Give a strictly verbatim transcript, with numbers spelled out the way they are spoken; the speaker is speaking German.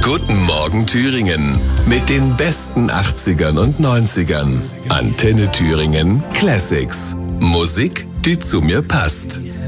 Guten Morgen Thüringen mit den besten achtzigern und neunzigern. Antenne Thüringen Classics. Musik, die zu mir passt.